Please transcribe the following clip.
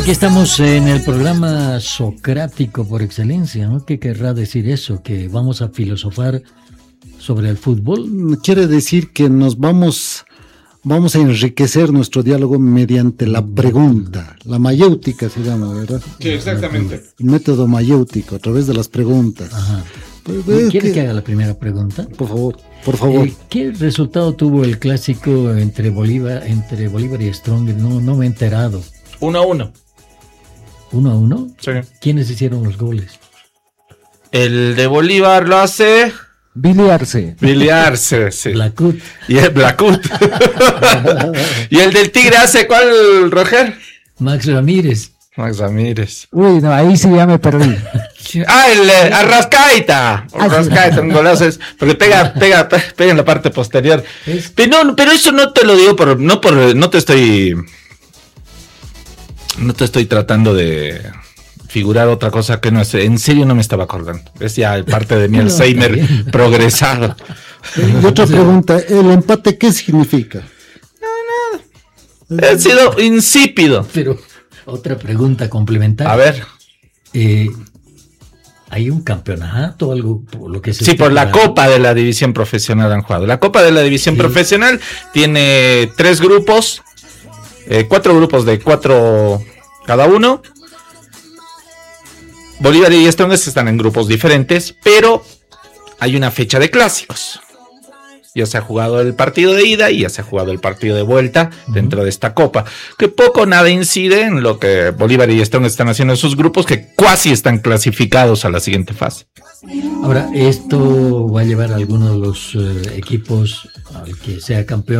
Aquí estamos en el programa socrático por excelencia, ¿no? ¿Qué querrá decir eso? ¿Que vamos a filosofar sobre el fútbol? Quiere decir que nos vamos a enriquecer nuestro diálogo mediante la pregunta, la mayéutica se llama, ¿verdad? Sí, exactamente. El método mayéutico, a través de las preguntas. Ajá. ¿Quiere que haga la primera pregunta? Por favor. ¿Qué resultado tuvo el clásico entre Bolívar y Strong? No me he enterado. 1-1. 1-1. Sí. ¿Quiénes hicieron los goles? El de Bolívar lo hace Billy Arce, sí. Blackwood. Y el Blackwood. ¿Y el del Tigre hace cuál, Roger? Max Ramírez. Max Ramírez. Uy, no, ahí sí ya me perdí. El Arrascaita. Arrascaita, un golazo es. Porque pega en la parte posterior. Pero eso no te lo digo no te estoy tratando de figurar otra cosa que no es. En serio no me estaba acordando. Es ya parte de mi Alzheimer progresado. Y otra pregunta, ¿el empate qué significa? He sido insípido. Pero otra pregunta complementaria. A ver. ¿Hay un campeonato o algo por lo que se Sí, por la Copa de la División Profesional han jugado. La Copa de la División Profesional tiene 3 grupos, 4 grupos de 4 cada uno. Bolívar y Strongest están en grupos diferentes, pero hay una fecha de clásicos. Ya se ha jugado el partido de ida y ya se ha jugado el partido de vuelta dentro de esta copa, que poco o nada incide en lo que Bolívar y Strongest están haciendo en sus grupos, que casi están clasificados a la siguiente fase. Ahora, ¿esto va a llevar a alguno de los equipos al que sea campeón